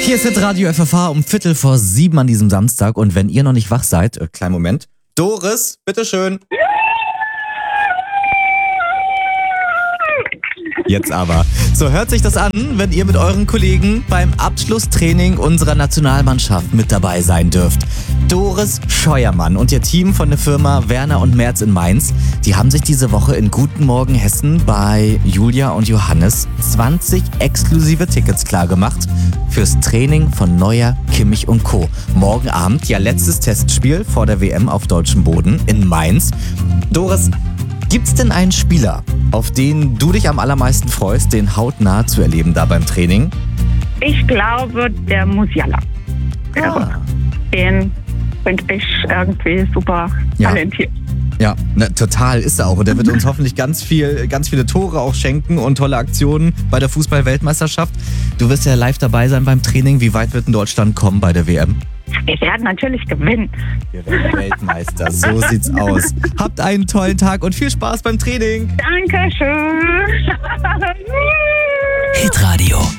Hier ist Radio FFH um 6:45 an diesem Samstag. Und wenn ihr noch nicht wach seid, kleinen Moment. Doris, bitteschön. Jetzt aber. So hört sich das an, wenn ihr mit euren Kollegen beim Abschlusstraining unserer Nationalmannschaft mit dabei sein dürft. Doris Scheuermann und ihr Team von der Firma Werner und Merz in Mainz, die haben sich diese Woche in Guten Morgen Hessen bei Julia und Johannes 20 exklusive Tickets klargemacht fürs Training von Neuer, Kimmich und Co. Morgen Abend, ja letztes Testspiel vor der WM auf deutschem Boden in Mainz. Doris, gibt's denn einen Spieler, auf den du dich am allermeisten freust, den hautnah zu erleben da beim Training? Ich glaube, der Musiala. Den finde ich irgendwie super talentiert. Ja, total ist er auch. Und der wird uns hoffentlich ganz viele Tore auch schenken und tolle Aktionen bei der Fußball-Weltmeisterschaft. Du wirst ja live dabei sein beim Training. Wie weit wird denn Deutschland kommen bei der WM? Wir werden natürlich gewinnen. Wir werden Weltmeister, so sieht's aus. Habt einen tollen Tag und viel Spaß beim Training. Dankeschön. Hitradio.